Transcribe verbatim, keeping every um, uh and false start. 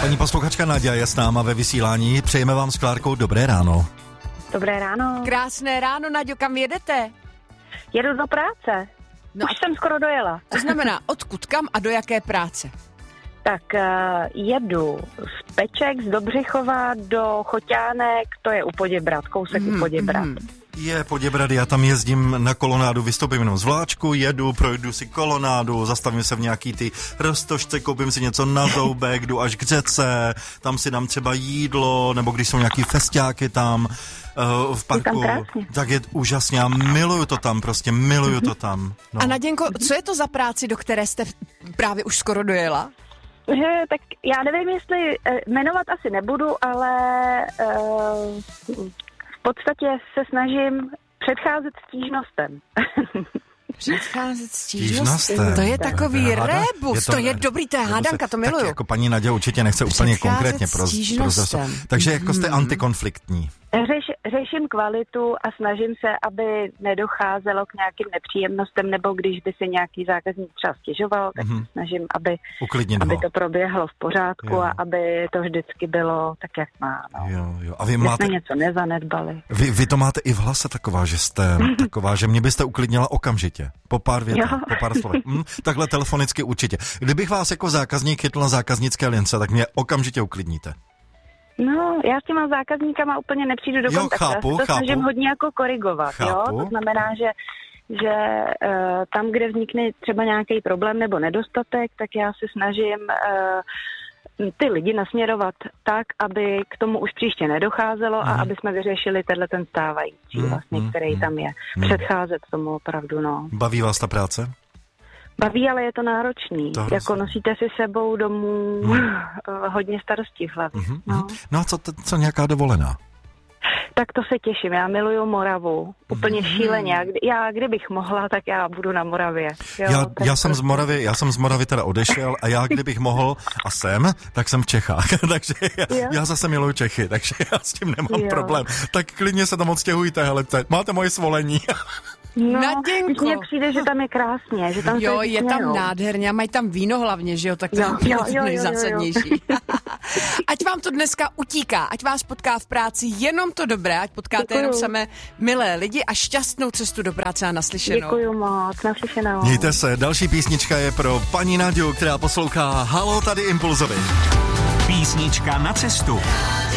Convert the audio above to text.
Paní posluchačka Naďa je s náma ve vysílání. Přejeme vám s Klárkou dobré ráno. Dobré ráno. Krásné ráno, Naďo, kam jedete? Jedu do práce. No. Už jsem skoro dojela. To znamená, odkud, kam a do jaké práce? Tak uh, jedu z Peček, z Dobřichova do Choťánek, to je u Poděbrad, kousek mm, u Poděbrad. Mm. Je Poděbrad, já tam jezdím na kolonádu, vystoupím jenom z vláčku, jedu, projdu si kolonádu, zastavím se v nějaký ty roztožce, koupím si něco na zoubek, jdu až k řece, tam si dám třeba jídlo, nebo když jsou nějaký festiáky tam uh, v parku, tak je úžasně, já miluju to tam, prostě miluju to tam. No. A Naděnko, co je to za práci, do které jste právě už skoro dojela? Že, tak já nevím, jestli jmenovat asi nebudu, ale uh, v podstatě se snažím předcházet stížnostem. Předcházet stížnostem. To je takový je rébus, je to, to je dobrý, to je hádanka, to miluju. Tak jako paní Naďa určitě nechce úplně konkrétně pro, pro Takže jako jste antikonfliktní. Řeš, řeším kvalitu a snažím se, aby nedocházelo k nějakým nepříjemnostem, nebo když by se nějaký zákazník třeba stěžoval, tak mm-hmm. snažím, aby, aby to proběhlo v pořádku jo. a aby to vždycky bylo tak, jak má. No. Jo, jo. A vy máte... máte... jsme něco nezanedbali. Vy, vy to máte i v hlase taková, že jste taková, že mě byste uklidnila okamžitě. Po pár větách, po pár slovech. Hm, takhle telefonicky určitě. Kdybych vás jako zákazník chytl na zákaznické lince, tak mě okamžitě uklidníte. No, já s těma zákazníkama úplně nepřijdu do kontaktu. Chápu, já se to chápu. snažím hodně jako korigovat, chápu. Jo? To znamená, že, že uh, tam, kde vznikne třeba nějaký problém nebo nedostatek, tak já se snažím uh, ty lidi nasměrovat tak, aby k tomu už příště nedocházelo mm. a aby jsme vyřešili tenhle ten stávající mm, vlastně, mm, který mm, tam je. Mm. Předcházet tomu opravdu, no. Baví vás ta práce? Baví, ale je to náročný. To jako nosíte si sebou domů hmm. hodně starostí v hlavě. Mm-hmm. No. no a co, co nějaká dovolená? Tak to se těším. Já miluju Moravu. Úplně mm-hmm. šíleně. Já kdybych mohla, tak já budu na Moravě. Jo, já, já, jsem z Moravy, já jsem z Moravy teda odešel a já kdybych mohl a jsem, tak jsem v Čechách. takže já, já zase miluju Čechy, takže já s tím nemám jo. problém. Tak klidně se tam odstěhujte, hele, máte moje svolení. No, Naděnko. Mně přijde, že tam je krásně, že tam jo, je tam směrou. Nádherně a mají tam víno hlavně, že jo, tak to jo, je jo, to nejzásadnější. Ať vám to dneska utíká, ať vás potká v práci jenom to dobré, ať potkáte Děkuju. Jenom samé milé lidi a šťastnou cestu do práce a naslyšenou. Děkuju moc, naslyšenou. Mějte se, další písnička je pro paní Naďu, která poslouchá Halo, tady Impulzovi. Písnička na cestu.